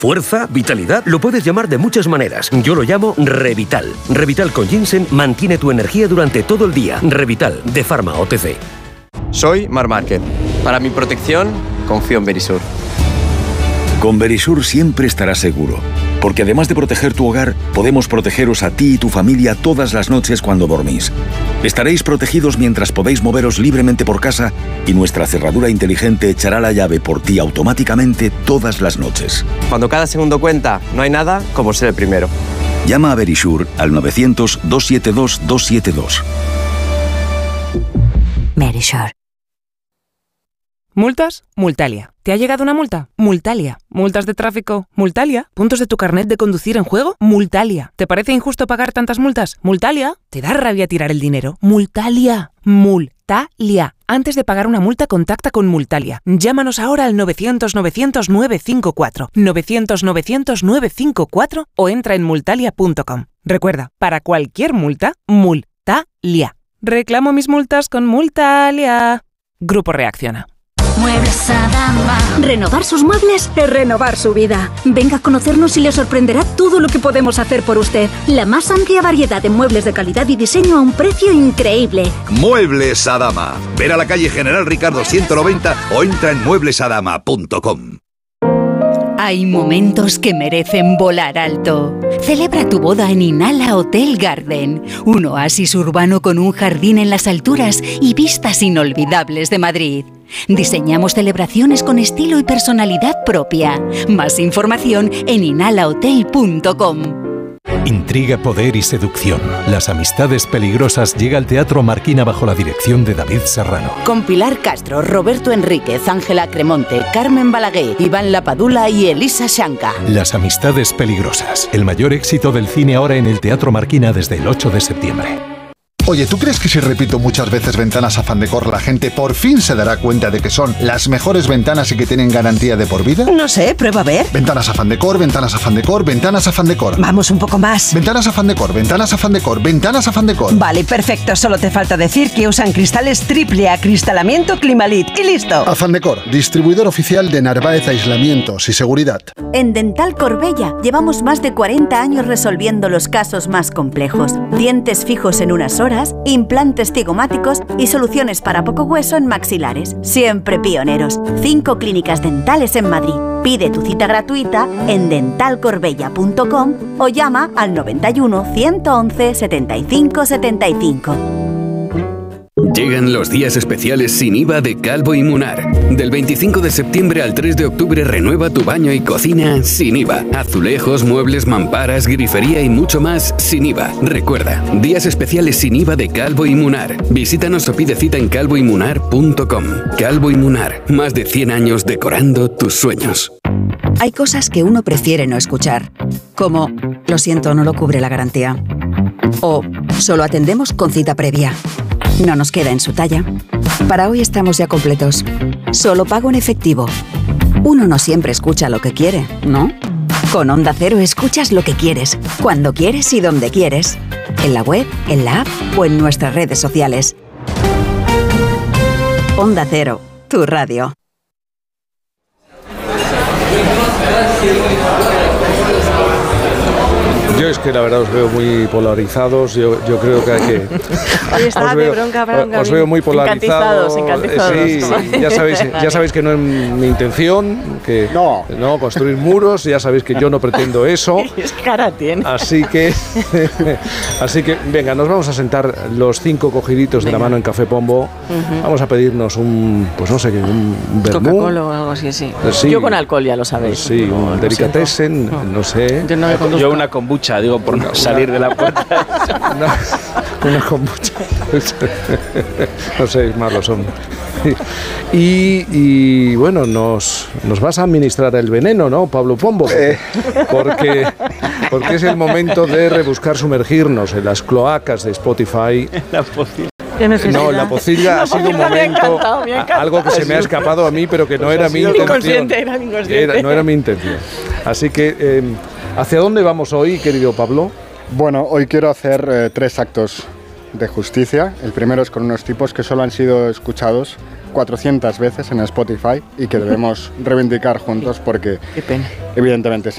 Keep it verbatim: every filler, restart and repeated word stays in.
fuerza, vitalidad, lo puedes llamar de muchas maneras. Yo lo llamo Revital. Revital con ginseng mantiene tu energía durante todo el día. Revital, de Pharma O T C. Soy Marc Márquez. Para mi protección, confío en Verisur. Con Verisur siempre estarás seguro, porque además de proteger tu hogar, podemos protegeros a ti y tu familia todas las noches cuando dormís. Estaréis protegidos mientras podéis moveros libremente por casa y nuestra cerradura inteligente echará la llave por ti automáticamente todas las noches. Cuando cada segundo cuenta, no hay nada como ser el primero. Llama a Verisur al novecientos, doscientos setenta y dos, doscientos setenta y dos. Verisur. ¿Multas? Multalia. ¿Te ha llegado una multa? Multalia. ¿Multas de tráfico? Multalia. ¿Puntos de tu carnet de conducir en juego? Multalia. ¿Te parece injusto pagar tantas multas? Multalia. ¿Te da rabia tirar el dinero? Multalia. Multalia. Antes de pagar una multa, contacta con Multalia. Llámanos ahora al novecientos, novecientos, novecientos cincuenta y cuatro, novecientos, novecientos, novecientos cincuenta y cuatro o entra en multalia punto com. Recuerda, para cualquier multa, Multalia. Reclamo mis multas con Multalia. Grupo Reacciona. Muebles Adama. Renovar sus muebles es renovar su vida. Venga a conocernos y le sorprenderá todo lo que podemos hacer por usted. La más amplia variedad de muebles de calidad y diseño a un precio increíble. Muebles Adama. Ven a la calle General Ricardo ciento noventa o entra en muebles adama punto com. Hay momentos que merecen volar alto. Celebra tu boda en Inala Hotel Garden, un oasis urbano con un jardín en las alturas y vistas inolvidables de Madrid. Diseñamos celebraciones con estilo y personalidad propia. Más información en inala hotel punto com. Intriga, poder y seducción. Las amistades peligrosas llega al Teatro Marquina bajo la dirección de David Serrano. Con Pilar Castro, Roberto Enríquez, Ángela Cremonte, Carmen Balaguer, Iván Lapadula y Elisa Shanka. Las amistades peligrosas. El mayor éxito del cine ahora en el Teatro Marquina desde el ocho de septiembre. Oye, ¿tú crees que si repito muchas veces ventanas Afán Decor la gente por fin se dará cuenta de que son las mejores ventanas y que tienen garantía de por vida? No sé, prueba a ver. Ventanas Afán Decor, ventanas Afán Decor, ventanas Afán Decor. Vamos un poco más. Ventanas Afán Decor, ventanas Afán Decor, ventanas Afán Decor. Vale, perfecto. Solo te falta decir que usan cristales triple acristalamiento Climalit. Y listo. Afán Decor, distribuidor oficial de Narváez Aislamientos y Seguridad. En Dental Corbella llevamos más de cuarenta años resolviendo los casos más complejos. Dientes fijos en unas horas, implantes cigomáticos y soluciones para poco hueso en maxilares. Siempre pioneros. Cinco clínicas dentales en Madrid. Pide tu cita gratuita en dental corbella punto com o llama al noventa y uno, ciento once, setenta y cinco setenta y cinco. Llegan los días especiales sin I V A de Calvo y Munar. Del veinticinco de septiembre al tres de octubre renueva tu baño y cocina sin I V A. Azulejos, muebles, mamparas, grifería y mucho más sin I V A. Recuerda, días especiales sin I V A de Calvo y Munar. Visítanos o pide cita en calvo y munar punto com. Calvo y Munar, más de cien años decorando tus sueños. Hay cosas que uno prefiere no escuchar, como lo siento, no lo cubre la garantía. O solo atendemos con cita previa. No nos queda en su talla. Para hoy estamos ya completos. Solo pago en efectivo. Uno no siempre escucha lo que quiere, ¿no? Con Onda Cero escuchas lo que quieres, cuando quieres y donde quieres. En la web, en la app o en nuestras redes sociales. Onda Cero, tu radio. Yo es que la verdad os veo muy polarizados, yo, yo creo que hay que... Ahí está, os veo, de bronca, bronca. Os veo muy polarizados. Encantizados, encantizados. Sí, ya sabéis, ya sabéis que no es mi intención, que no. no construir muros, ya sabéis que yo no pretendo eso. Es cara tiene. Así que, así que, venga, nos vamos a sentar los cinco cogiditos venga. de la mano en Café Pombo. Uh-huh. Vamos a pedirnos un, pues no sé, un vermú. Coca-Cola o algo así, sí. sí. Yo con alcohol, ya lo sabéis. Sí, un delicatessen, no. no sé. Yo, no yo una kombucha, digo, por no salir de la puerta. una, una kombucha. No sé, malos son. Y, y bueno, nos, nos vas a administrar el veneno, ¿no, Pablo Pombo? Porque, porque, porque es el momento de rebuscar, sumergirnos en las cloacas de Spotify. La pocilla. No, la pocilla no, ha sido un momento, algo que se me ha escapado a mí, pero que no pues era mi intención. Era inconsciente. Era, no era mi intención. Así que, eh, ¿hacia dónde vamos hoy, querido Pablo? Bueno, hoy quiero hacer eh, tres actos de justicia. El primero es con unos tipos que solo han sido escuchados cuatrocientas veces en Spotify y que debemos reivindicar juntos porque, Qué pena. evidentemente,